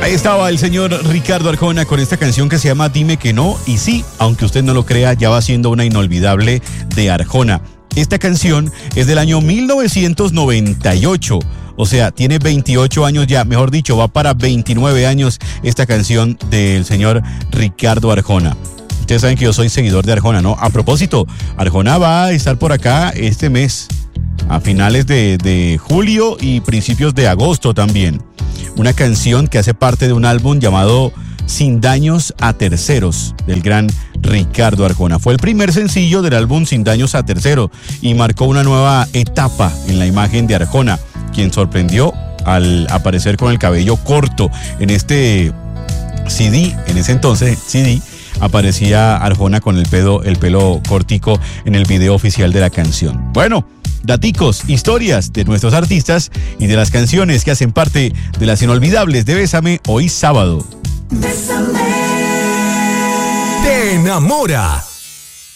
Ahí estaba el señor Ricardo Arjona con esta canción que se llama Dime que no. Y sí, aunque usted no lo crea, ya va siendo una inolvidable de Arjona. Esta canción es del año 1998. O sea, tiene 28 años ya, mejor dicho, va para 29 años esta canción del señor Ricardo Arjona. Ustedes saben que yo soy seguidor de Arjona, ¿no? A propósito, Arjona va a estar por acá este mes, a finales de julio y principios de agosto también. Una canción que hace parte de un álbum llamado Sin Daños a Terceros, del gran Ricardo Arjona. Fue el primer sencillo del álbum Sin Daños a Terceros y marcó una nueva etapa en la imagen de Arjona, quien sorprendió al aparecer con el cabello corto. En este CD, en ese entonces CD, aparecía Arjona con el pelo cortico en el video oficial de la canción. Bueno, daticos, historias de nuestros artistas y de las canciones que hacen parte de las inolvidables de Bésame hoy sábado. Bésame. Te enamora.